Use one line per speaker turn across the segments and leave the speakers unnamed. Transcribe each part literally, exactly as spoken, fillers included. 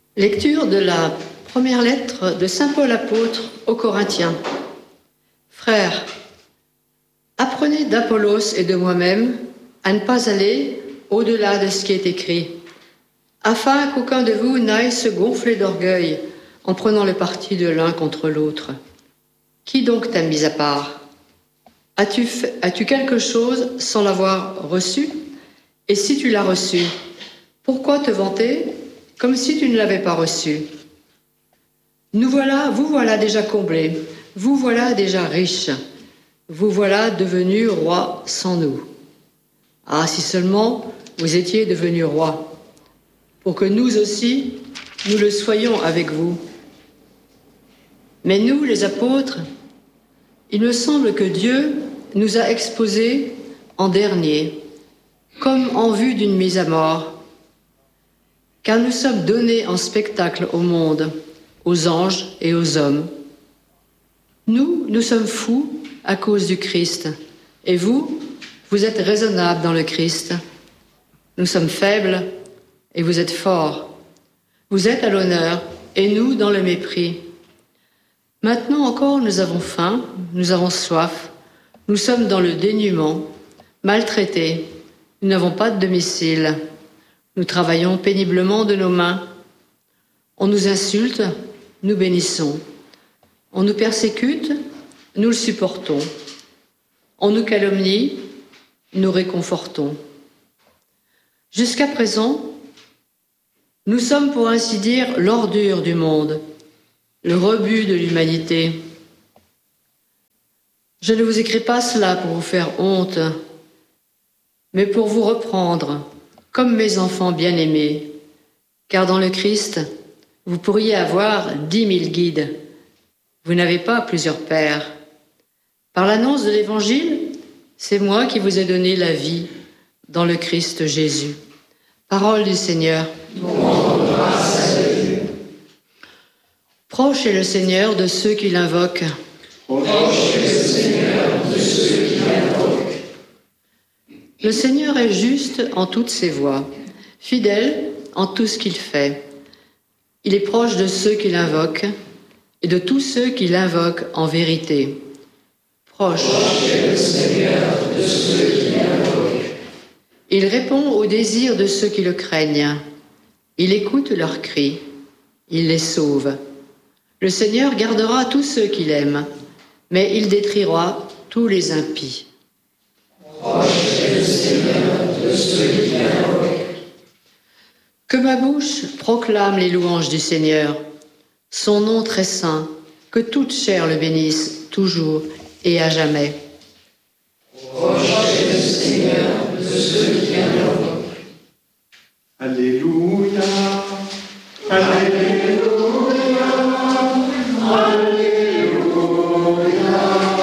Lecture de la première lettre de saint Paul apôtre aux Corinthiens. Frères, apprenez d'Apollos et de moi-même à ne pas aller au-delà de ce qui est écrit, afin qu'aucun de vous n'aille se gonfler d'orgueil en prenant le parti de l'un contre l'autre. Qui donc t'a mis à part? As-tu fait, as-tu quelque chose sans l'avoir reçu? Et si tu l'as reçu, pourquoi te vanter comme si tu ne l'avais pas reçu? Nous voilà, vous voilà déjà comblés, vous voilà déjà riches, vous voilà devenus rois sans nous. Ah, si seulement vous étiez devenus rois, pour que nous aussi, nous le soyons avec vous. Mais nous, les apôtres, il me semble que Dieu nous a exposés en dernier, comme en vue d'une mise à mort, car nous sommes donnés en spectacle au monde, aux anges et aux hommes. Nous, nous sommes fous à cause du Christ, et vous, vous êtes raisonnables dans le Christ. Nous sommes faibles, et vous êtes forts. Vous êtes à l'honneur, et nous dans le mépris. Maintenant encore, nous avons faim, nous avons soif, nous sommes dans le dénuement, maltraités, nous n'avons pas de domicile, nous travaillons péniblement de nos mains. On nous insulte, nous bénissons. On nous persécute, nous le supportons. On nous calomnie, nous réconfortons. Jusqu'à présent, nous sommes pour ainsi dire l'ordure du monde, le rebut de l'humanité. Je ne vous écris pas cela pour vous faire honte, mais pour vous reprendre comme mes enfants bien-aimés, car dans le Christ, vous pourriez avoir dix mille guides. Vous n'avez pas plusieurs pères. Par l'annonce de l'Évangile, c'est moi qui vous ai donné la vie dans le Christ Jésus. Parole du Seigneur. Proche est le Seigneur de ceux qui l'invoquent.
Proche est le Seigneur de ceux qui l'invoquent.
Le Seigneur est juste en toutes ses voies, fidèle en tout ce qu'il fait. Il est proche de ceux qui l'invoquent et de tous ceux qui l'invoquent en vérité. Proche.
Proche est le Seigneur de ceux qui l'invoquent.
Il répond aux désirs de ceux qui le craignent. Il écoute leurs cris. Il les sauve. Le Seigneur gardera tous ceux qu'il aime, mais il détruira tous les impies.
Proche est le Seigneur de ceux qui l'invoquent.
Que ma bouche proclame les louanges du Seigneur, son nom très saint, que toute chair le bénisse, toujours et à jamais.
Proche est le Seigneur de ceux qui l'invoquent.
Alléluia, Alléluia, Alléluia.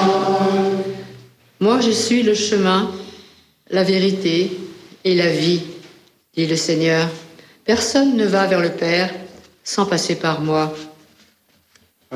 Moi je suis le chemin, la vérité et la vie, dit le Seigneur. Personne ne va vers le Père sans passer par moi.